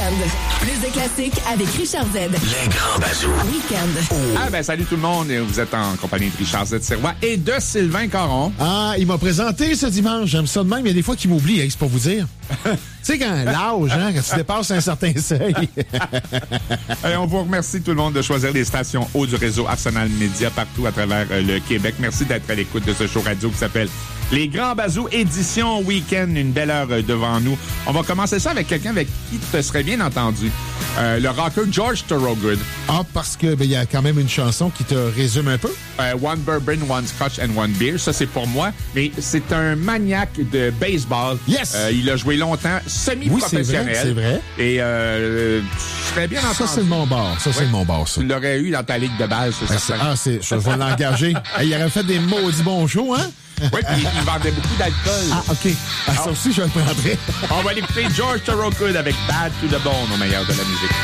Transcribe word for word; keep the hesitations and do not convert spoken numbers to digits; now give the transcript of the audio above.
Week-end. Plus de classiques avec Richard Z. Les grands bazous. Week-end. Oh. Ah ben salut tout le monde. Vous êtes en compagnie de Richard Z. Sirois et de Sylvain Caron. Ah, il m'a présenté ce dimanche. J'aime ça de même. Il y a des fois qu'il m'oublie, hein, c'est pour vous dire. Tu sais, quand l'âge, hein, quand tu dépasses un certain seuil. Et on vous remercie tout le monde de choisir les stations haut du réseau Arsenal Média partout à travers euh, le Québec. Merci d'être à l'écoute de ce show radio qui s'appelle Les Grands Bazous, édition week-end. Une belle heure euh, devant nous. On va commencer ça avec quelqu'un avec qui tu te serais bien entendu. Euh, le rocker George Thorogood. Ah, parce que ben, y a quand même une chanson qui te résume un peu. Euh, one bourbon, one scotch and one beer. Ça, c'est pour moi. Mais c'est un maniaque de baseball. Yes! Euh, il a joué longtemps, semi-professionnel. Oui, c'est vrai, c'est vrai. Et euh, je serais bien entendu. Ça, c'est le mon bar. Ça, ouais. c'est le mon bar, ça. Tu l'aurais eu dans ta ligue de base, c'est ben, ça. Ah, c'est, je vais l'engager. Hey, il aurait fait des maudits bons shows, hein? Oui, puis il vendait beaucoup d'alcool. Ah, OK. Ah, ça aussi, je le prendrais. On va l'écouter George Thorogood avec Bad to the Bone au meilleur de la musique.